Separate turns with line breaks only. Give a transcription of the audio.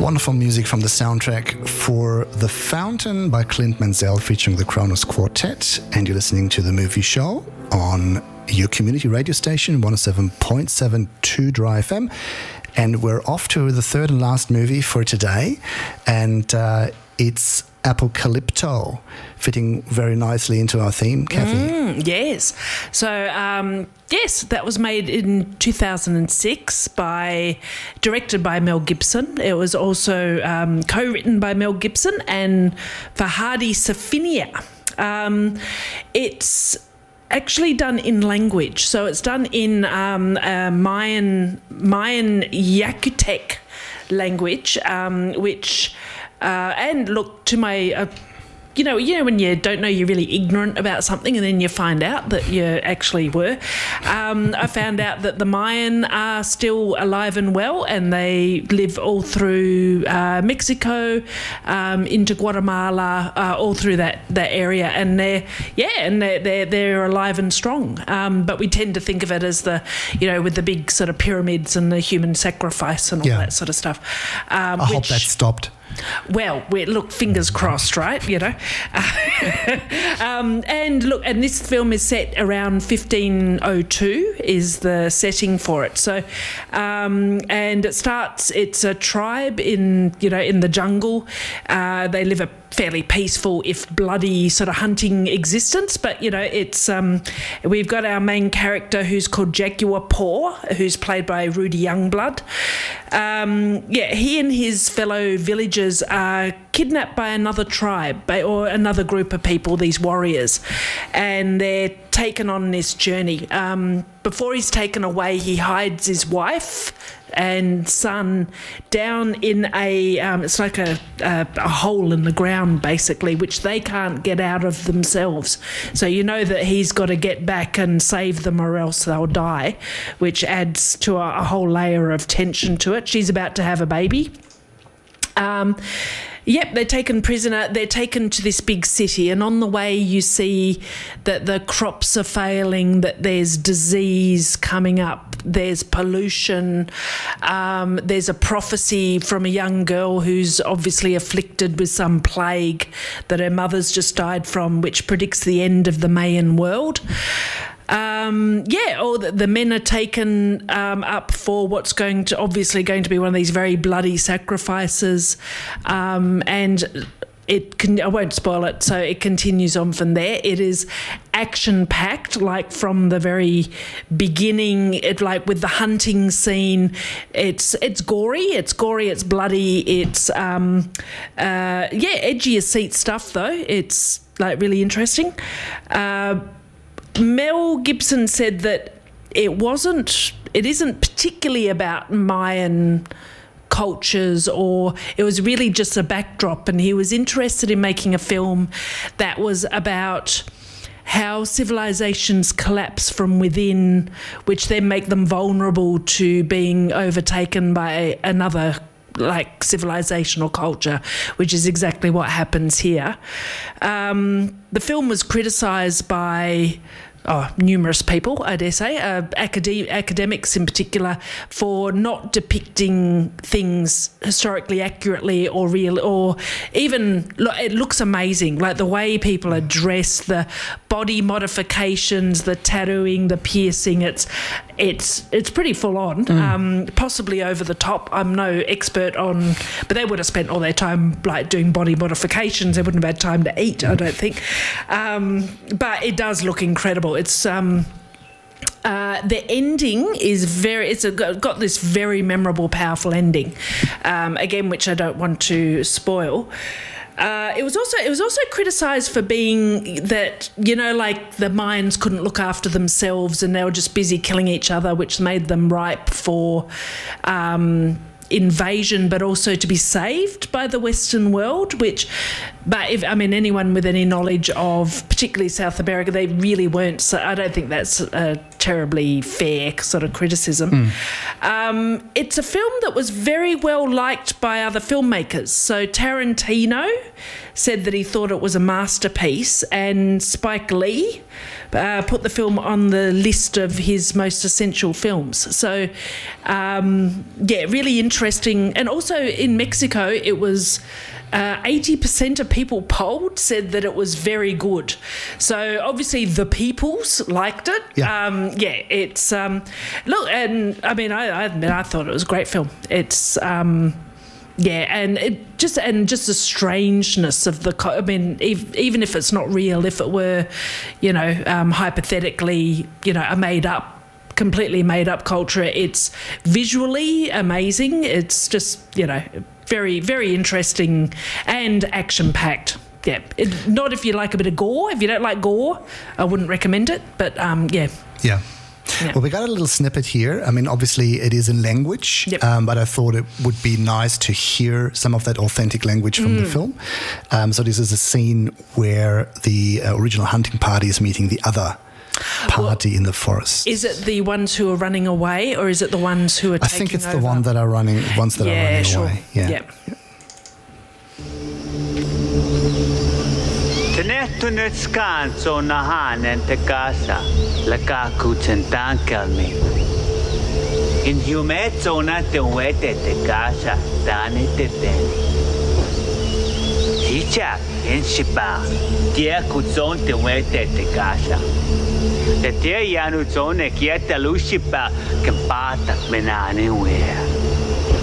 Wonderful music from the soundtrack for The Fountain by Clint Mansell featuring the Kronos Quartet. And you're listening to The Movie Show on your community radio station, 107.7 2 Dry FM. And we're off to the third and last movie for today. And it's Apocalypto, fitting very nicely into our theme, Kathy.
Yes. So, yes, that was made in 2006 directed by Mel Gibson. It was also co-written by Mel Gibson and Fahadi Safinia. It's actually done in language. So it's done in Mayan Yakutec language, which... and look, to my, you know, when you don't know you're really ignorant about something and then you find out that you actually were. I found out that the Mayan are still alive and well, and they live all through Mexico, into Guatemala, all through that area, and they're alive and strong. But we tend to think of it as with the big sort of pyramids and the human sacrifice and all that sort of stuff.
I hope that stopped.
Well, look, fingers crossed, right? And look, and this film is set around 1502 is the setting for it. So, and it starts. It's a tribe in the jungle. They live a fairly peaceful, if bloody, sort of hunting existence. But it's we've got our main character who's called Jaguar Paw, who's played by Rudy Youngblood. He and his fellow villagers are kidnapped by another tribe or another group of people, these warriors, and they're taken on this journey. Before he's taken away, he hides his wife and son down in it's like a hole in the ground, basically, which they can't get out of themselves. So that he's got to get back and save them or else they'll die, which adds to a whole layer of tension to it. She's about to have a baby. They're taken prisoner. They're taken to this big city, and on the way you see that the crops are failing, that there's disease coming up, there's pollution, there's a prophecy from a young girl who's obviously afflicted with some plague that her mother's just died from, which predicts the end of the Mayan world. Or the men are taken up for what's going to be one of these very bloody sacrifices, and I won't spoil it, so it continues on from there. It is action-packed, like from the very beginning, with the hunting scene. It's gory, it's bloody, it's edgy as seat stuff though. It's really interesting. Mel Gibson said that it isn't particularly about Mayan cultures, or it was really just a backdrop, and he was interested in making a film that was about how civilizations collapse from within, which then make them vulnerable to being overtaken by another civilization or culture, which is exactly what happens here. The film was criticised by numerous people, I dare say, academics in particular, for not depicting things historically accurately or real, or even it looks amazing, like the way people are dressed, the body modifications, the tattooing, the piercing. It's pretty full on, possibly over the top. I'm no expert on, but they would have spent all their time doing body modifications. They wouldn't have had time to eat, I don't think. But it does look incredible. It's the ending is it's got this very memorable, powerful ending, again, which I don't want to spoil. It was also criticised for being that, the Mayans couldn't look after themselves and they were just busy killing each other, which made them ripe for invasion, but also to be saved by the Western world, anyone with any knowledge of particularly South America, they really weren't. So I don't think that's terribly fair sort of criticism. It's a film that was very well liked by other filmmakers. So Tarantino said that he thought it was a masterpiece, and Spike Lee put the film on the list of his most essential films. So, really interesting. And also in Mexico, it was 80% of people polled said that it was very good. So obviously the peoples liked it. It's look, and I mean, I thought it was a great film. It's and it just the strangeness of the. I mean, even if it's not real, if it were, hypothetically, completely made up culture, it's visually amazing. It's just, very, very interesting and action-packed. Yeah, not if you like a bit of gore. If you don't like gore, I wouldn't recommend it. But
Yeah. Well, we got a little snippet here. I mean, obviously it is in language, but I thought it would be nice to hear some of that authentic language from the film. So this is a scene where the original hunting party is meeting the other party in the forest.
Is it the ones who are running away, or is it the ones who are taking over?
I think it's the ones that are running away.
Tenetunet scanso nahanen te casa la kaku centankalmi. In humezzo na te wete te casa dani te teni. Hicha in shiba dia kuzon te wete te casa. Te te yanu zone kieta lushipa kempata menane wea.